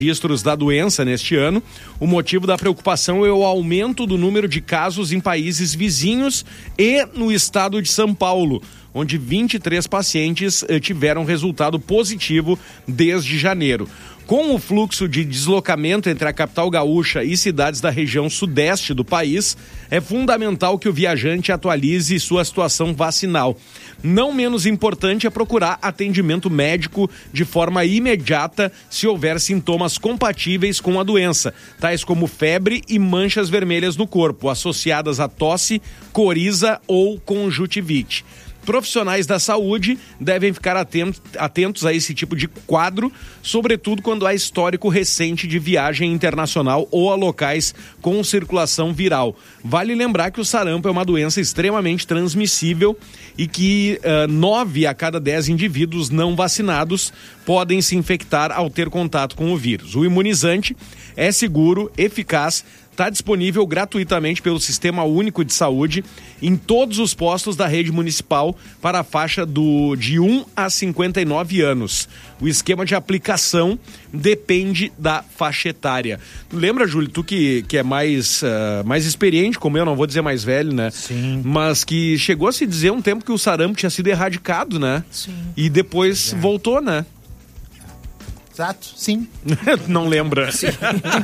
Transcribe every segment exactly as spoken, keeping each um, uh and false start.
registros da doença neste ano. O motivo da preocupação é o aumento do número de casos em países vizinhos e no estado de São Paulo, onde vinte e três pacientes eh, tiveram resultado positivo desde janeiro. Com o fluxo de deslocamento entre a capital gaúcha e cidades da região sudeste do país, é fundamental que o viajante atualize sua situação vacinal. Não menos importante é procurar atendimento médico de forma imediata se houver sintomas compatíveis com a doença, tais como febre e manchas vermelhas no corpo, associadas a tosse, coriza ou conjuntivite. Profissionais da saúde devem ficar atentos, atentos a esse tipo de quadro, sobretudo quando há histórico recente de viagem internacional ou a locais com circulação viral. Vale lembrar que o sarampo é uma doença extremamente transmissível e que uh, nove a cada dez indivíduos não vacinados podem se infectar ao ter contato com o vírus. O imunizante é seguro, eficaz, está disponível gratuitamente pelo Sistema Único de Saúde em todos os postos da rede municipal para a faixa do, de um a cinquenta e nove anos. O esquema de aplicação depende da faixa etária. Lembra, Júlio, tu que, que é mais, uh, mais experiente, como eu, não vou dizer mais velho, né? Sim. Mas que chegou a se dizer um tempo que o sarampo tinha sido erradicado, né? Sim. E depois é. voltou, né? Exato, sim. Não lembra. Sim.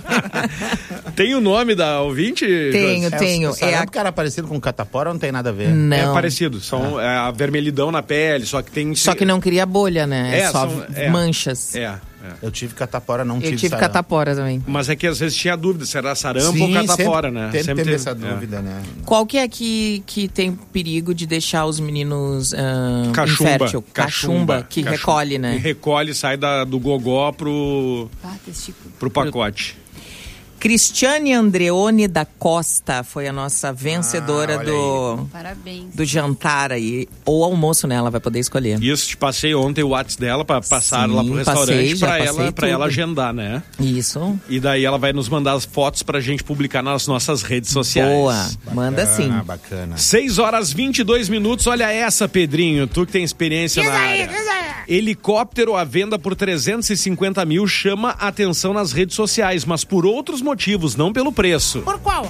Tem o nome da ouvinte? Tenho, É, tenho. O, o sarampo, é a... cara, parecido com catapora, não tem nada a ver. Não. É parecido, são é. a vermelhidão na pele, só que tem... Só que não cria bolha, né? É, É, só são- é. manchas. É, é. Eu tive catapora, não Eu tive tive sarampo. catapora também. Mas é que às vezes tinha dúvida se era sarampo Sim, ou catapora, sempre, né? Sempre, teve teve essa é. dúvida, né? Qual que é que, que tem perigo de deixar os meninos uh, Cachumba. infértil? Cachumba, que Cachumba. recolhe, né? E recolhe, sai da, do gogó pro, Ah, testículo. pro pacote. Cristiane Andreone da Costa foi a nossa vencedora Ah, olha do, Parabéns. do jantar aí. Ou almoço, né? Ela vai poder escolher. Isso, te passei ontem o WhatsApp dela pra passar Sim, lá pro restaurante passei, já pra, passei ela, pra tudo. ela agendar, né? Isso. E daí ela vai nos mandar as fotos pra gente publicar nas nossas redes sociais. Boa. Manda sim. Ah, bacana. seis horas e vinte e dois minutos, olha essa, Pedrinho, tu que tem experiência na área. Helicóptero à venda por trezentos e cinquenta mil chama atenção nas redes sociais, mas por outros motivos, não pelo preço. Por qual?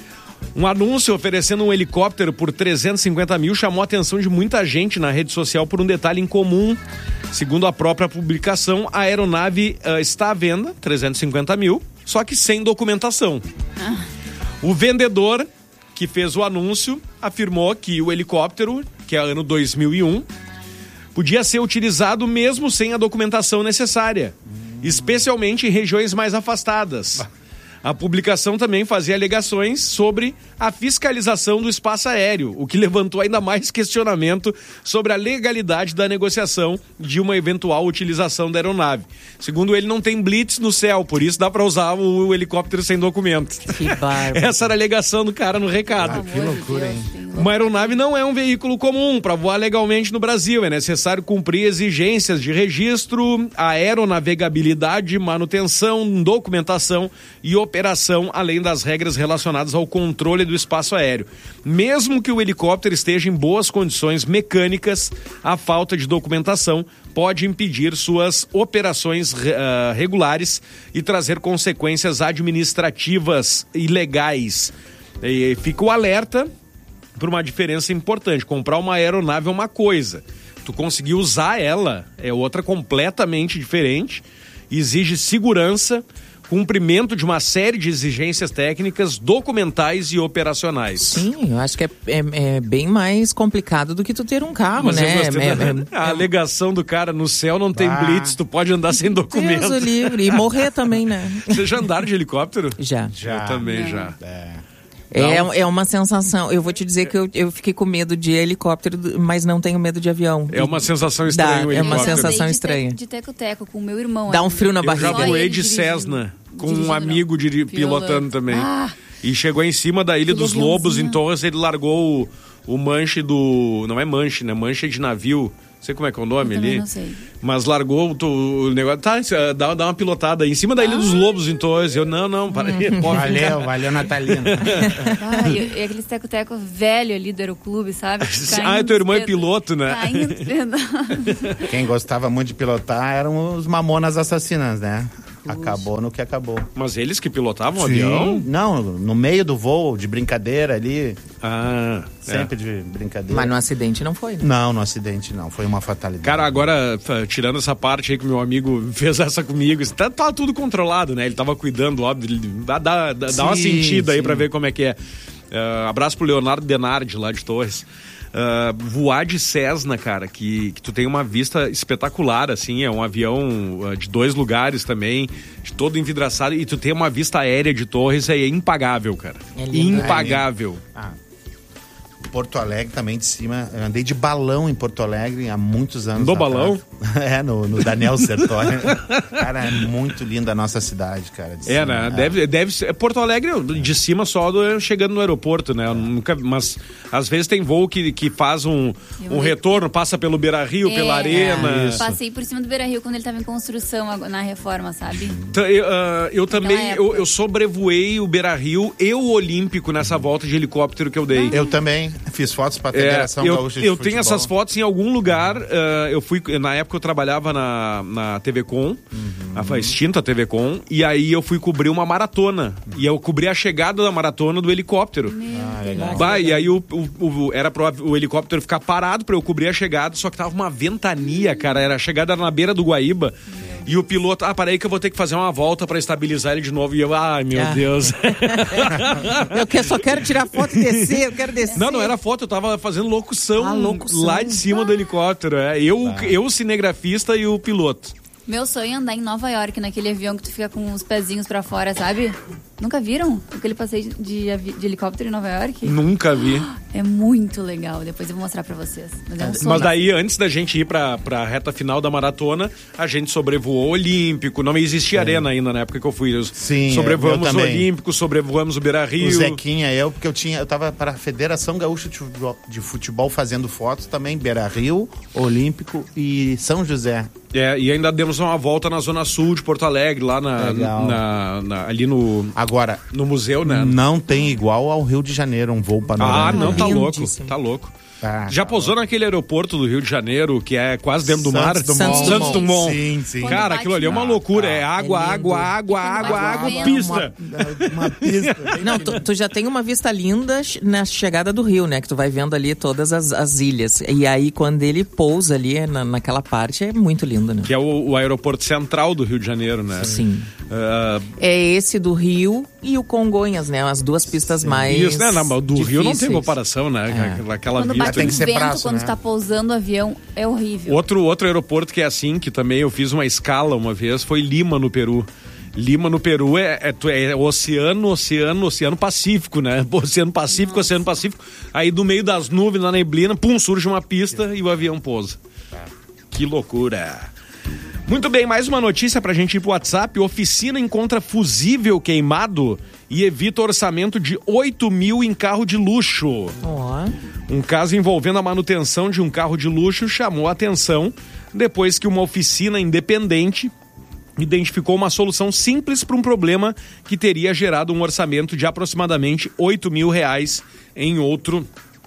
Um anúncio oferecendo um helicóptero por trezentos e cinquenta mil chamou a atenção de muita gente na rede social por um detalhe incomum. Segundo a própria publicação, a aeronave uh, está à venda, trezentos e cinquenta mil, só que sem documentação. Ah. O vendedor que fez o anúncio afirmou que o helicóptero, que é ano dois mil e um, podia ser utilizado mesmo sem a documentação necessária, especialmente em regiões mais afastadas. A publicação também fazia alegações sobre a fiscalização do espaço aéreo, o que levantou ainda mais questionamento sobre a legalidade da negociação de uma eventual utilização da aeronave. Segundo ele, não tem blitz no céu, por isso dá para usar o helicóptero sem documento. Que bárbaro. Essa era a alegação do cara no recado. Ah, que loucura, hein? Uma aeronave não é um veículo comum para voar legalmente no Brasil. É necessário cumprir exigências de registro, aeronavegabilidade, manutenção, documentação e operação, além das regras relacionadas ao controle do espaço aéreo. Mesmo que o helicóptero esteja em boas condições mecânicas, a falta de documentação pode impedir suas operações uh, regulares e trazer consequências administrativas e legais. E fica o alerta por uma diferença importante. Comprar uma aeronave é uma coisa, tu conseguir usar ela é outra completamente diferente, exige segurança, cumprimento de uma série de exigências técnicas, documentais e operacionais. Sim, eu acho que é, é, é bem mais complicado do que tu ter um carro, Mas né? eu gostei É- da- é- a alegação do cara, no céu não tem Ah. blitz, tu pode andar sem documento. Deus o livre. E morrer também, né? Vocês já andaram de helicóptero? Já. Já. Eu também Não. já. É. É, é uma sensação. Eu vou te dizer que eu, eu fiquei com medo de helicóptero, mas não tenho medo de avião. É uma sensação estranha Dá, o é uma helicóptero. sensação Eu andei de estranha. te- De teco-teco com o meu irmão. Dá um assim. frio na Eu já barriga. Só voei ele de dirigindo. Cessna com Dirigindo, um amigo não. diri- Pilotando. pilotando também. Ah. E chegou em cima da Ilha Aquele dos Lobos, aviãozinho. em Torres, ele largou o, o manche do... Não é manche, né? Manche de navio. Não sei como é que é o nome Eu também ali. não sei. Mas largou o, o negócio. Tá, dá, dá uma pilotada em cima da Ilha dos Lobos, em Torres. Eu, não, não, para aí. pode ficar. Valeu, valeu, Natalina. Ah, e, e aquele teco-teco velho ali do Aeroclube, sabe? Ah, teu irmão é piloto, né? Caindo dos pedaços. Quem gostava muito de pilotar eram os Mamonas Assassinas, né? Acabou no que acabou. Mas eles que pilotavam o Sim. avião? Não, no meio do voo, de brincadeira ali. Ah, Sempre é. de brincadeira. Mas no acidente não foi, né? Não, no acidente não. Foi uma fatalidade. Cara, agora, f- tirando essa parte aí que meu amigo fez essa comigo, isso tá, tá tudo controlado, né? Ele tava cuidando, óbvio, ele dá, dá, dá Sim, uma sentida aí sim. pra ver como é que é. Uh, abraço pro Leonardo Denardi, lá de Torres. Uh, voar de Cessna, cara, que, que tu tem uma vista espetacular, assim, é um avião uh, de dois lugares também, de todo envidraçado, e tu tem uma vista aérea de Torres, é impagável, cara. É lindo. Impagável. Ah, Porto Alegre também de cima. Eu andei de balão em Porto Alegre há muitos anos. Do atrás. balão? É, no, no Daniel Sertório. Cara, é muito linda a nossa cidade, cara. de É, cima. né? Deve, deve ser. Porto Alegre, de cima só do, chegando no aeroporto, né? Eu nunca, mas às vezes tem voo que, que faz um, um retorno, passa pelo Beira-Rio, É, pela arena. Isso. Passei por cima do Beira-Rio quando ele tava em construção ag- na reforma, sabe? Então, eu, ah, eu também, época. eu, eu sobrevoei o Beira-Rio e o Olímpico nessa volta de helicóptero que eu dei. Eu também fiz fotos pra É, Federação eu Gaúcha de eu Futebol. tenho essas fotos em algum lugar. ah, eu fui, na época eu trabalhava na, na T V Com, a extinta T V Com, e aí eu fui cobrir uma maratona. E eu cobri a chegada da maratona do helicóptero. Ah, legal. Bah, e aí o, o- o- era pro o helicóptero ficar parado pra eu cobrir a chegada, só que tava uma ventania, cara. Era a chegada na beira do Guaíba. E o piloto, ah, para aí que eu vou ter que fazer uma volta pra estabilizar ele de novo. E eu, ai, meu Ah. Deus. Eu que- só quero tirar foto e descer, eu quero descer. Não, não era foto, eu tava fazendo locução, Ah, locução. lá de cima do helicóptero. É. Eu, eu, o cinegrafista e o piloto. Meu sonho é andar em Nova York, naquele avião que tu fica com os pezinhos pra fora, sabe? Nunca viram aquele passeio de, avi- de helicóptero em Nova York? Nunca vi. É muito legal. Depois eu vou mostrar pra vocês. Mas é um sonho. Mas daí, antes da gente ir pra, pra reta final da maratona, a gente sobrevoou o Olímpico. Não existia arena ainda na época que eu fui. Eu- Sim, sobrevoamos eu o também. Olímpico, sobrevoamos o Beira-Rio. O Zequinha, eu, porque eu tinha, eu tava para a Federação Gaúcha de Futebol, de Futebol fazendo fotos também, Beira-Rio, Olímpico e São José. É, e ainda demos uma volta na Zona Sul de Porto Alegre, lá na, Legal. na- na- ali no, Agora, no museu, né? não tem igual ao Rio de Janeiro, um voo Ah, panorâmico. não, tá louco, Lindíssimo. tá louco. Ah, Já tá pousou naquele aeroporto do Rio de Janeiro, que é quase dentro do mar? Santos Dumont. Santos Dumont. Sim, sim. Quando Cara, bate aquilo ali é uma no- loucura. É Ah, água, é lindo. água, água, Quando água, bate água, no pista. Uma, uma pista. Não, tu, tu já tem uma vista linda na chegada do rio, né? Que tu vai vendo ali todas as, as ilhas. E aí, quando ele pousa ali na, naquela parte, é muito lindo, né? Que é o, o aeroporto central do Rio de Janeiro, né? Sim. Ah, É esse do Rio e o Congonhas, né? As duas pistas mais isso, né? Não, mas do Rio não tem difíceis. comparação, né? É. Aquela, aquela Quando vista. bate tem um que ser vento, braço, quando né? tu tá pousando o avião, é horrível. Outro, outro aeroporto que é assim, que também eu fiz uma escala uma vez, foi Lima, no Peru. Lima, no Peru, é, é, tu- é oceano, oceano, oceano Pacífico, né? Oceano Pacífico, Oceano Pacífico. Aí do meio das nuvens, na neblina, pum, surge uma pista e o avião pousa. Que loucura. Muito bem, mais uma notícia pra gente ir pro WhatsApp. Oficina encontra fusível queimado e evita orçamento de oito mil em carro de luxo. Ó. Um caso envolvendo a manutenção de um carro de luxo chamou a atenção depois que uma oficina independente identificou uma solução simples para um problema que teria gerado um orçamento de aproximadamente oito mil reais em outro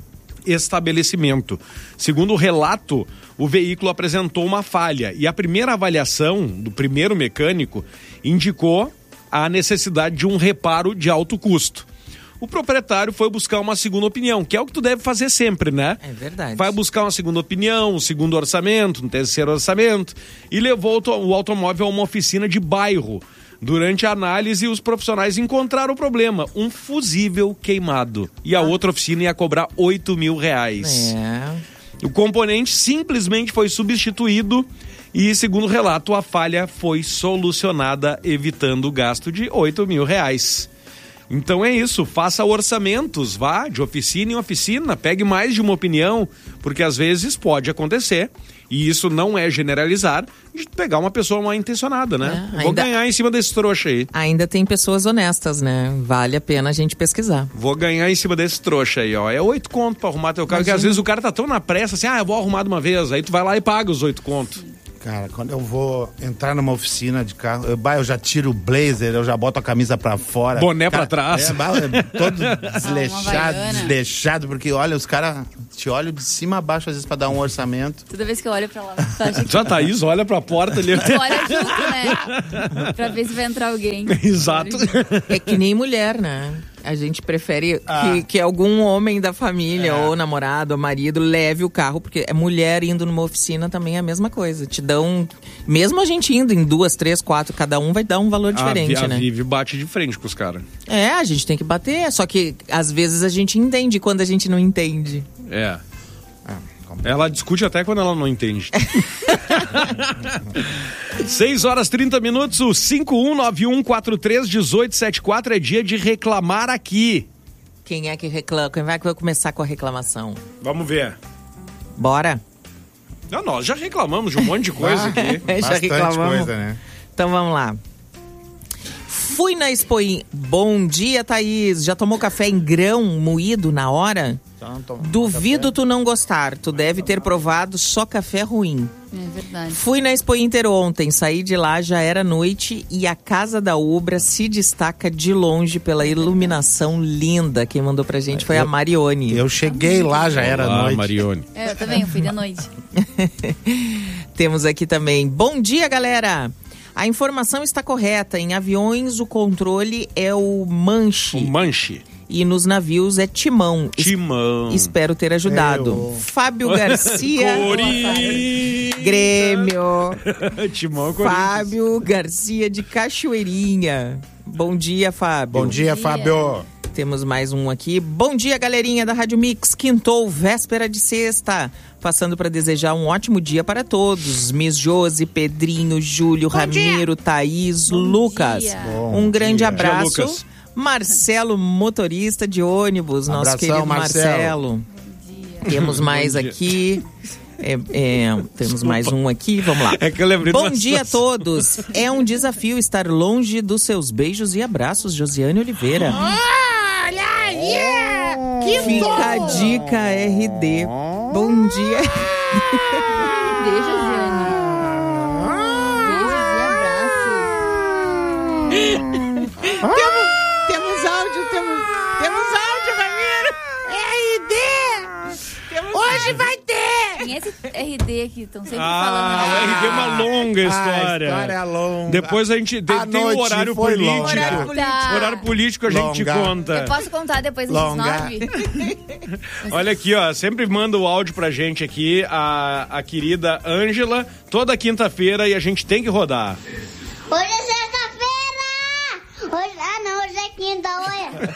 estabelecimento. Segundo o relato, o veículo apresentou uma falha e a primeira avaliação do primeiro mecânico indicou a necessidade de um reparo de alto custo. O proprietário foi buscar uma segunda opinião, que é o que tu deve fazer sempre, né? É verdade. Vai buscar uma segunda opinião, um segundo orçamento, um terceiro orçamento e levou o auto- o automóvel a uma oficina de bairro. Durante a análise, os profissionais encontraram o problema, um fusível queimado. E a outra oficina ia cobrar oito mil reais. É. O componente simplesmente foi substituído e, segundo o relato, a falha foi solucionada, evitando o gasto de oito mil reais. Então é isso, faça orçamentos, vá de oficina em oficina, pegue mais de uma opinião, porque às vezes pode acontecer, e isso não é generalizar, de pegar uma pessoa mal intencionada, né? É, Vou ainda- ganhar em cima desse trouxa aí. Ainda tem pessoas honestas, né? Vale a pena a gente pesquisar. Vou ganhar em cima desse trouxa aí, ó. É oito conto pra arrumar teu carro, porque às vezes o cara tá tão na pressa assim, ah, eu vou arrumar de uma vez, aí tu vai lá e paga os oito contos. Cara, quando eu vou entrar numa oficina de carro, eu, bah, eu já tiro o blazer, eu já boto a camisa pra fora. Boné cara, pra trás. É, bah, é todo desleixado, desleixado, porque olha, os caras te olham de cima a baixo às vezes pra dar um orçamento. Toda vez que eu olho pra lá, tu acha que... Já, Thaís, olha pra porta ali. Tu olha junto, né? Pra ver se vai entrar alguém. Exato. É que nem mulher, né? A gente prefere Ah. que, que algum homem da família, é. ou namorado, ou marido, leve o carro, porque é mulher indo numa oficina também é a mesma coisa. Te dão. Mesmo a gente indo em duas, três, quatro, cada um vai dar um valor diferente, a, a né? A Vivi bate de frente com os caras. É, a gente tem que bater, só que às vezes a gente entende quando a gente não entende. É. Ela discute até quando ela não entende. seis horas e trinta minutos, o cinco um nove um quatro três um oito sete quatro é dia de reclamar aqui. Quem é que reclama? Quem vai começar com a reclamação? Vamos ver. Bora? Não, nós já reclamamos de um monte de coisa aqui. Já Bastante reclamamos. coisa, né? Então vamos lá. Fui na Expoim. Bom dia, Thaís. Já tomou café em grão moído na hora? Então, toma Duvido café. tu não gostar. Tu deve ter provado só café ruim. É verdade. Fui na Expo Inter ontem, saí de lá, já era noite e a Casa da Ubra se destaca de longe pela iluminação linda. Quem mandou pra gente foi a Marione. Eu cheguei lá, já era Olá, noite. Marione. É, eu também, eu fui de noite. Temos aqui também. Bom dia, galera! A informação está correta. Em aviões, o controle é o manche. O manche. E nos navios é timão. Es- Timão. Espero ter ajudado. Eu. Fábio Garcia. Corinthians. Grêmio. Timão, Corinthians. Fábio Garcia de Cachoeirinha. Bom dia, Fábio. Bom dia, dia. Fábio. Temos mais um aqui. Bom dia, galerinha da Rádio Mix. Quintou, véspera de sexta. Passando para desejar um ótimo dia para todos. Miss Josi, Pedrinho, Júlio, Ramiro, Thaís, Lucas. dia. Bom um grande dia. abraço. Dia, Lucas. Marcelo, motorista de ônibus. Nosso Abração, querido Marcelo. Marcelo. Temos mais Bom dia. aqui. É, é, temos mais um aqui, vamos lá. É que eu lembrei de Bom uma dia a situação. todos. É um desafio estar longe dos seus beijos e abraços, Josiane Oliveira. Olha aí! Fica a dica R D. Bom dia. Beijo, Jane. Beijos e abraços. temos, temos áudio, temos, temos áudio, Ramiro. R D! Hoje vai ter! Quem é esse R D que estão sempre Ah, o R D é uma longa A história. história é longa. Depois a gente tem, A tem o noite horário foi político. longa. Horário político. Tá. Horário político a gente Longa. conta. Eu posso contar depois das Longa. nove? Olha aqui, ó, sempre manda o áudio pra gente aqui, a, a querida Ângela, toda quinta-feira, e a gente tem que rodar. Hoje é sexta-feira! Hoje... Ah, não, hoje é quinta, olha.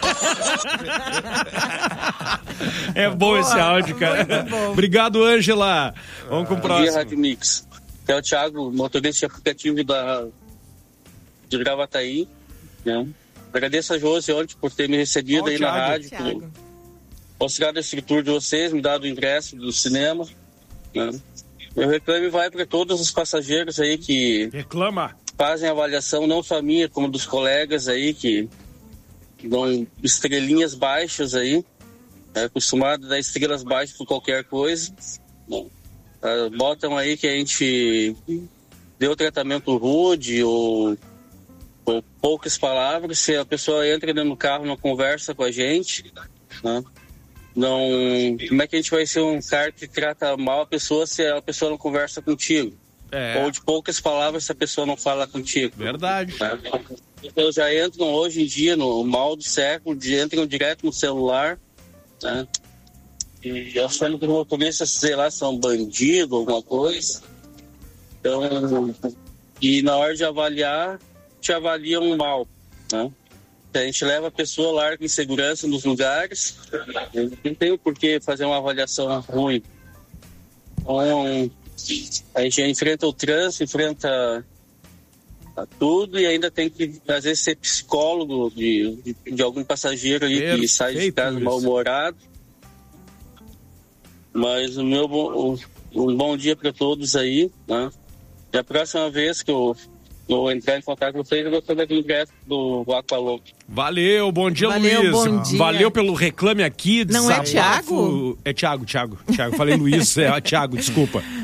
É bom esse áudio, cara. Obrigado, Ângela. Vamos com o Bom dia, próximo. Rádio Mix. É o Thiago, motorista de aplicativo da, de Gravataí. Né? Agradeço a Josi ontem por ter me recebido Ó, o aí Thiago. na rádio, Thiago. por auxiliar da estrutura de vocês, me dado o ingresso do cinema. Né? Meu reclame vai para todos os passageiros aí que Reclama. fazem avaliação, não só minha, como dos colegas aí que dão estrelinhas baixas aí. É acostumado a dar estrelas baixas por qualquer coisa. Bom, uh, botam aí que a gente deu tratamento rude ou, ou poucas palavras. Se a pessoa entra dentro do carro, não conversa com a gente, né? Não, como é que a gente vai ser um cara que trata mal a pessoa se a pessoa não conversa contigo? É. Ou de poucas palavras se a pessoa não fala contigo? Verdade. Né? Então já entram hoje em dia no mal do século, de- entram direto no celular, né? E achando que os motoristas, sei lá, são bandidos, alguma coisa. Então, e na hora de avaliar, te avaliam mal, né? A gente leva a pessoa, larga em segurança nos lugares, não tem por que fazer uma avaliação ruim. Então, a gente enfrenta o trânsito, enfrenta tudo e ainda tem que, às vezes, ser psicólogo de, de, de algum passageiro ali que sai de Perfeito casa isso. mal-humorado. Mas o meu bo- o- um bom dia para todos aí, né? E a próxima vez que eu vou entrar em contato com vocês, eu vou fazer aquele ingresso do Aqualon. Valeu, bom dia, Valeu, Luiz. bom dia. Valeu pelo reclame aqui. Não é desabafo. Thiago? É Thiago, Thiago. Thiago. Falei Luiz, é Thiago, desculpa.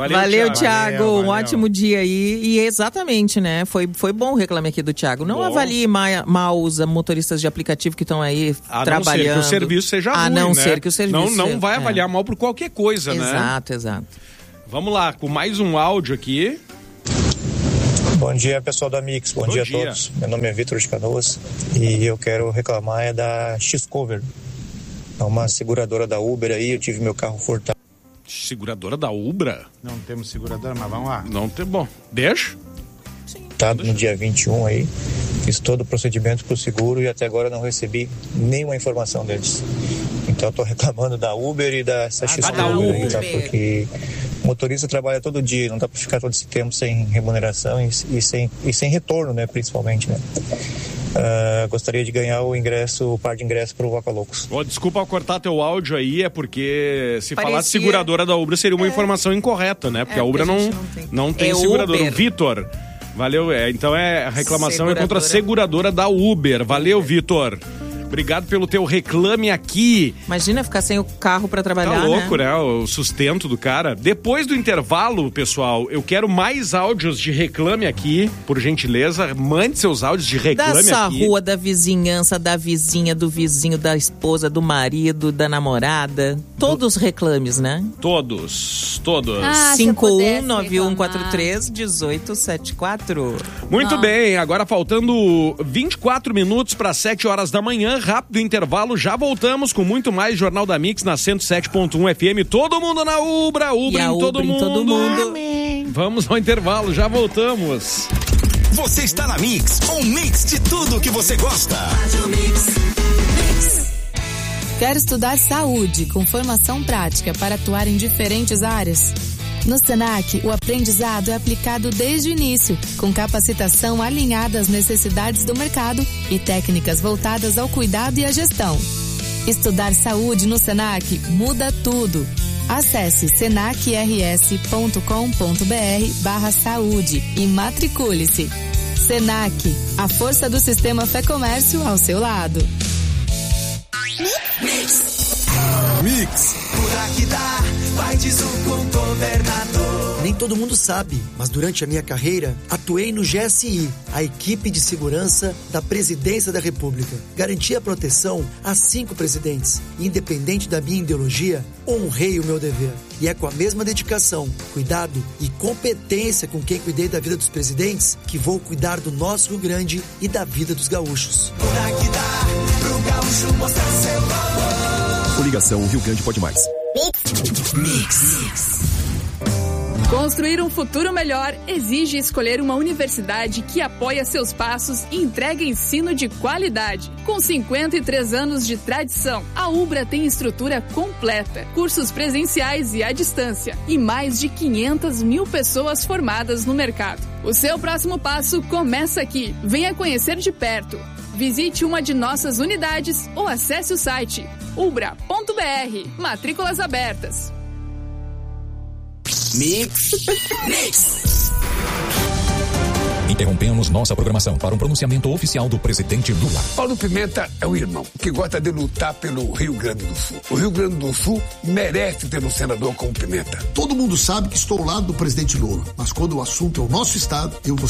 Valeu, Valeu, Thiago. Thiago. Valeu, Um valeu. ótimo dia aí. E exatamente, né? Foi, foi bom o reclame aqui do Thiago. Não Bom. avalie ma- mal os motoristas de aplicativo que estão aí A trabalhando. não ser que o serviço seja ruim, A não né? ser que o serviço Não, não seja- vai é. avaliar mal por qualquer coisa, né? Exato, exato. Vamos lá, com mais um áudio aqui. Bom dia, pessoal da Mix. Bom, Bom dia, dia. a todos. Meu nome é Vitor de Canoas e eu quero reclamar é da X-Cover. É uma seguradora da Uber aí, eu tive meu carro furtado. Seguradora da Ubra? Não temos seguradora, mas vamos lá. Não tem. Bom, deixa. no dia vinte e um aí. Fiz todo o procedimento pro seguro e até agora não recebi nenhuma informação deles. Então eu tô reclamando da Uber e da Ah, X-Cover da aí, tá? Uber. Porque o motorista trabalha todo dia, não dá pra ficar todo esse tempo sem remuneração e, e, sem, e sem retorno, né, principalmente, né. Uh, gostaria de ganhar o ingresso, o par de ingressos pro Vaca Loucos. Ó, desculpa cortar teu áudio aí, é porque se Parecia- falasse seguradora da Ubra seria uma É. informação incorreta, né? Porque É, a Ubra porque a não, gente não tem. não tem É seguradora. Uber. Vitor, valeu. É, então é, a reclamação é contra a Seguradora. seguradora da Uber. Valeu, Vitor. Obrigado pelo teu reclame aqui. Imagina ficar sem o carro pra trabalhar, Tá louco, né? né? O sustento do cara. Depois do intervalo, pessoal, eu quero mais áudios de reclame aqui, por gentileza. Mande seus áudios de reclame Dessa aqui. rua, da vizinhança, da vizinha, do vizinho, da esposa, do marido, da namorada. Todos os reclames, né? Todos, todos. Ah, se eu cinco um pudesse nove um quatro reclamar. três um oito sete quatro. Muito Não. bem, agora faltando vinte e quatro minutos para sete horas da manhã, rápido intervalo, já voltamos com muito mais Jornal da Mix na cento e sete ponto um F M. Todo mundo na Ubra, Ubra E a em todo Ubra em mundo. todo mundo. Vamos ao intervalo, já voltamos. Você está na Mix, um mix de tudo que você gosta. Quer estudar saúde com formação prática para atuar em diferentes áreas? No Senac, o aprendizado é aplicado desde o início, com capacitação alinhada às necessidades do mercado e técnicas voltadas ao cuidado e à gestão. Estudar saúde no Senac muda tudo. Acesse senacrs.com.br barra saúde e matricule-se. Senac, a força do sistema Fé Comércio ao seu lado. Mix. Por aqui dá, vai diz o governador. Nem todo mundo sabe, mas durante a minha carreira, atuei no G S I, a equipe de segurança da Presidência da República. Garanti a proteção a cinco presidentes. Independente da minha ideologia, honrei o meu dever. E é com a mesma dedicação, cuidado e competência com quem cuidei da vida dos presidentes que vou cuidar do nosso Rio Grande e da vida dos gaúchos. Por aqui dá, pro gaúcho mostrar seu valor. Coligação Rio Grande Pode Mais. Mix. Construir um futuro melhor exige escolher uma universidade que apoia seus passos e entrega ensino de qualidade. Com cinquenta e três anos de tradição, a Ubra tem estrutura completa, cursos presenciais e à distância e mais de quinhentas mil pessoas formadas no mercado. O seu próximo passo começa aqui. Venha conhecer de perto. Visite uma de nossas unidades ou acesse o site ubra ponto br. Matrículas abertas. Mix. Mix. Interrompemos nossa programação para um pronunciamento oficial do presidente Lula. Paulo Pimenta é um irmão que gosta de lutar pelo Rio Grande do Sul. O Rio Grande do Sul merece ter um senador como Pimenta. Todo mundo sabe que estou ao lado do presidente Lula, mas quando o assunto é o nosso estado, eu vou